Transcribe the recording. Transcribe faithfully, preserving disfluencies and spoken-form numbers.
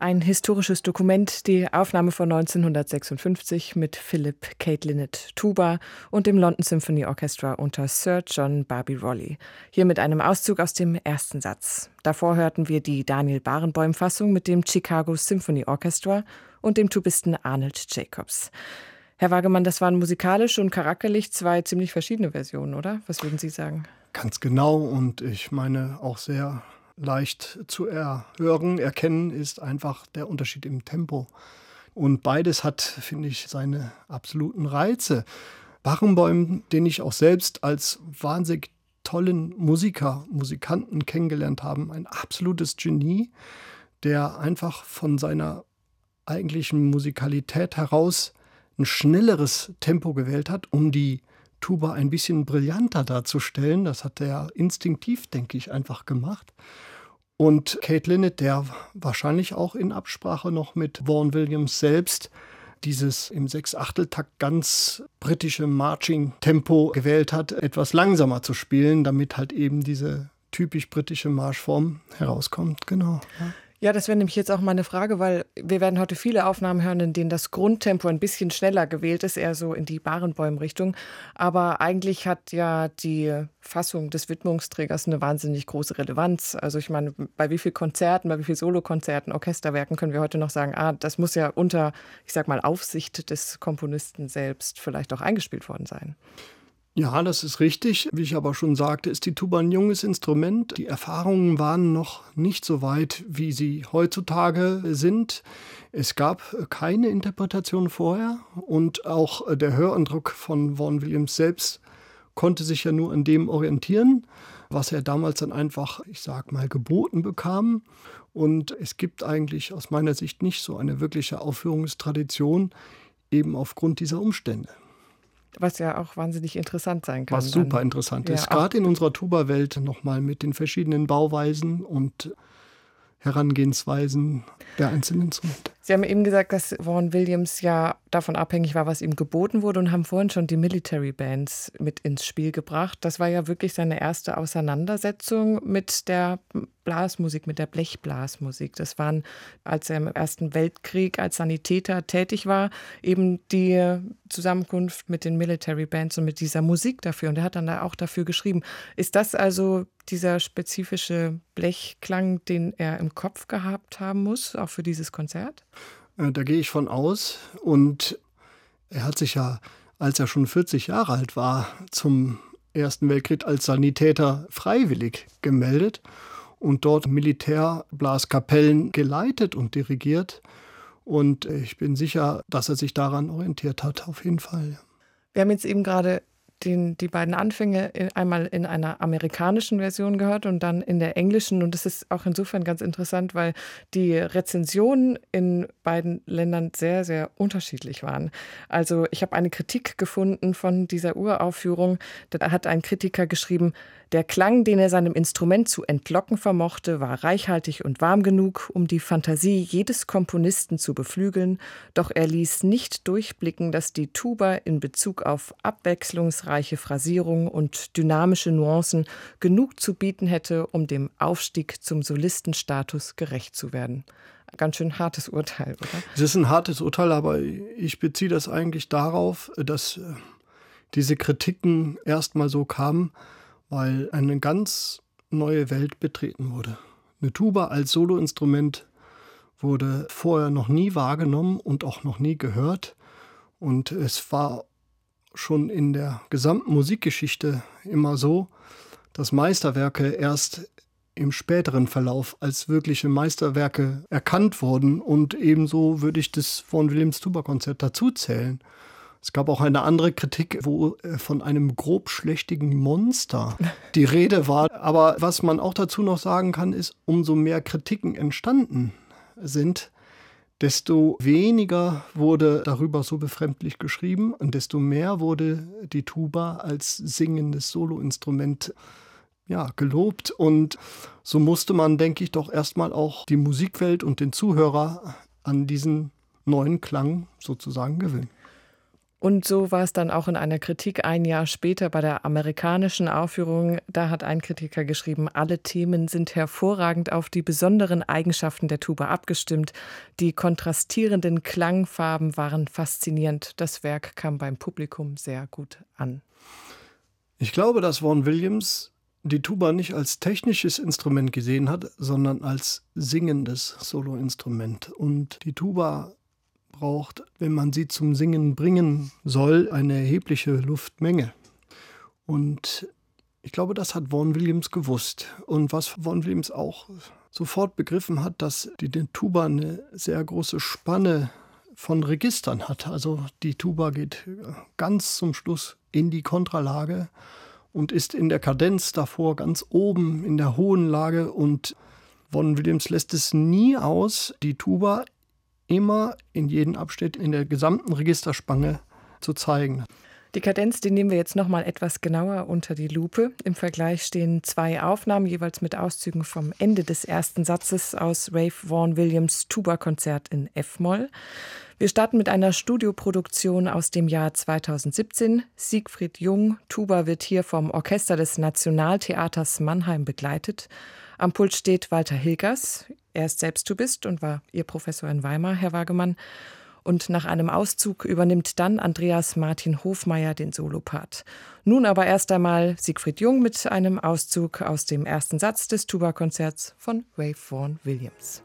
ein historisches Dokument, die Aufnahme von neunzehnhundertsechsundfünfzig mit Philip Kate Lynott Tuba und dem London Symphony Orchestra unter Sir John Barbirolli. Hier mit einem Auszug aus dem ersten Satz. Davor hörten wir die Daniel Barenboim-Fassung mit dem Chicago Symphony Orchestra und dem Tubisten Arnold Jacobs. Herr Wagemann, das waren musikalisch und charakterlich zwei ziemlich verschiedene Versionen, oder? Was würden Sie sagen? Ganz genau, und ich meine auch sehr leicht zu erhören, erkennen ist einfach der Unterschied im Tempo. Und beides hat, finde ich, seine absoluten Reize. Barenboim, den ich auch selbst als wahnsinnig tollen Musiker, Musikanten kennengelernt habe, ein absolutes Genie, der einfach von seiner eigentlichen Musikalität heraus ein schnelleres Tempo gewählt hat, um die Tuba ein bisschen brillanter darzustellen. Das hat er instinktiv, denke ich, einfach gemacht. Und Kate Lynott, der wahrscheinlich auch in Absprache noch mit Vaughan Williams selbst dieses im Sechsachteltakt ganz britische Marching-Tempo gewählt hat, etwas langsamer zu spielen, damit halt eben diese typisch britische Marschform herauskommt. Genau. Ja. Ja, das wäre nämlich jetzt auch meine Frage, weil wir werden heute viele Aufnahmen hören, in denen das Grundtempo ein bisschen schneller gewählt ist, eher so in die Barenboim-Richtung. Aber eigentlich hat ja die Fassung des Widmungsträgers eine wahnsinnig große Relevanz. Also ich meine, bei wie vielen Konzerten, bei wie vielen Solokonzerten, Orchesterwerken können wir heute noch sagen, ah, das muss ja unter, ich sag mal, Aufsicht des Komponisten selbst vielleicht auch eingespielt worden sein. Ja, das ist richtig. Wie ich aber schon sagte, ist die Tuba ein junges Instrument. Die Erfahrungen waren noch nicht so weit, wie sie heutzutage sind. Es gab keine Interpretation vorher und auch der Höreindruck von Vaughan Williams selbst konnte sich ja nur an dem orientieren, was er damals dann einfach, ich sag mal, geboten bekam. Und es gibt eigentlich aus meiner Sicht nicht so eine wirkliche Aufführungstradition, eben aufgrund dieser Umstände. Was ja auch wahnsinnig interessant sein kann. Was super interessant dann. ist, Ja, gerade in unserer Tuba-Welt nochmal mit den verschiedenen Bauweisen und Herangehensweisen der einzelnen Instrumente. Sie haben eben gesagt, dass Vaughan Williams ja davon abhängig war, was ihm geboten wurde, und haben vorhin schon die Military Bands mit ins Spiel gebracht. Das war ja wirklich seine erste Auseinandersetzung mit der Blasmusik, mit der Blechblasmusik. Das waren, als er im Ersten Weltkrieg als Sanitäter tätig war, eben die Zusammenkunft mit den Military Bands und mit dieser Musik dafür. Und er hat dann da auch dafür geschrieben. Ist das also dieser spezifische Blechklang, den er im Kopf gehabt haben muss, auch für dieses Konzert? Da gehe ich von aus. Und er hat sich ja, als er schon vierzig Jahre alt war, zum Ersten Weltkrieg als Sanitäter freiwillig gemeldet und dort Militärblaskapellen geleitet und dirigiert. Und ich bin sicher, dass er sich daran orientiert hat, auf jeden Fall. Wir haben jetzt eben gerade Den, die beiden Anfänge in, einmal in einer amerikanischen Version gehört und dann in der englischen. Und das ist auch insofern ganz interessant, weil die Rezensionen in beiden Ländern sehr, sehr unterschiedlich waren. Also ich habe eine Kritik gefunden von dieser Uraufführung. Da hat ein Kritiker geschrieben, der Klang, den er seinem Instrument zu entlocken vermochte, war reichhaltig und warm genug, um die Fantasie jedes Komponisten zu beflügeln. Doch er ließ nicht durchblicken, dass die Tuba in Bezug auf abwechslungsreiche Phrasierung und dynamische Nuancen genug zu bieten hätte, um dem Aufstieg zum Solistenstatus gerecht zu werden. Ganz schön hartes Urteil, oder? Es ist ein hartes Urteil, aber ich beziehe das eigentlich darauf, dass diese Kritiken erstmal so kamen, weil eine ganz neue Welt betreten wurde. Eine Tuba als Soloinstrument wurde vorher noch nie wahrgenommen und auch noch nie gehört. Und es war schon in der gesamten Musikgeschichte immer so, dass Meisterwerke erst im späteren Verlauf als wirkliche Meisterwerke erkannt wurden. Und ebenso würde ich das Vaughan Williams Tuba-Konzert dazu zählen. Es gab auch eine andere Kritik, wo von einem grobschlächtigen Monster die Rede war. Aber was man auch dazu noch sagen kann, ist, umso mehr Kritiken entstanden sind, desto weniger wurde darüber so befremdlich geschrieben und desto mehr wurde die Tuba als singendes Soloinstrument ja, gelobt. Und so musste man, denke ich, doch erstmal auch die Musikwelt und den Zuhörer an diesen neuen Klang sozusagen gewöhnen. Und so war es dann auch in einer Kritik ein Jahr später bei der amerikanischen Aufführung. Da hat ein Kritiker geschrieben, alle Themen sind hervorragend auf die besonderen Eigenschaften der Tuba abgestimmt. Die kontrastierenden Klangfarben waren faszinierend. Das Werk kam beim Publikum sehr gut an. Ich glaube, dass Vaughan Williams die Tuba nicht als technisches Instrument gesehen hat, sondern als singendes Soloinstrument. Und die Tuba braucht, wenn man sie zum Singen bringen soll, eine erhebliche Luftmenge. Und ich glaube, das hat Vaughan Williams gewusst. Und was Vaughan Williams auch sofort begriffen hat, dass die, die Tuba eine sehr große Spanne von Registern hat. Also die Tuba geht ganz zum Schluss in die Kontralage und ist in der Kadenz davor ganz oben in der hohen Lage. Und Vaughan Williams lässt es nie aus, die Tuba immer in jedem Abschnitt in der gesamten Registerspanne zu zeigen. Die Kadenz, die nehmen wir jetzt noch mal etwas genauer unter die Lupe. Im Vergleich stehen zwei Aufnahmen, jeweils mit Auszügen vom Ende des ersten Satzes aus Ralph Vaughan Williams' Tuba-Konzert in F-Moll. Wir starten mit einer Studioproduktion aus dem Jahr zweitausendsiebzehn. Siegfried Jung, Tuba, wird hier vom Orchester des Nationaltheaters Mannheim begleitet. Am Pult steht Walter Hilgers. Er ist selbst Tubist und war Ihr Professor in Weimar, Herr Wagemann. Und nach einem Auszug übernimmt dann Andreas Martin Hofmeier den Solopart. Nun aber erst einmal Siegfried Jung mit einem Auszug aus dem ersten Satz des Tuba-Konzerts von Ralph Vaughan Williams.